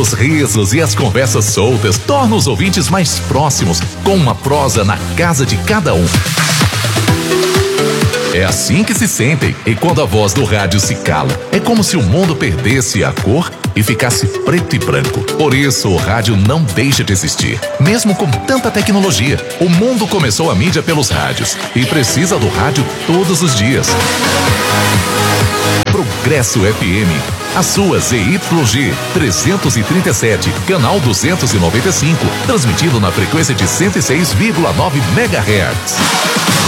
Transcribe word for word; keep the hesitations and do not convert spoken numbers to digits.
Os risos e as conversas soltas tornam os ouvintes mais próximos, com uma prosa na casa de cada um. É assim que se sentem, e quando a voz do rádio se cala, é como se o mundo perdesse a cor e ficasse preto e branco. Por isso o rádio não deixa de existir. Mesmo com tanta tecnologia, o mundo começou a mídia pelos rádios e precisa do rádio todos os dias. Progresso F M, a sua Z Y G trezentos e trinta e sete, canal duzentos e noventa e cinco, transmitido na frequência de cento e seis vírgula nove megahertz.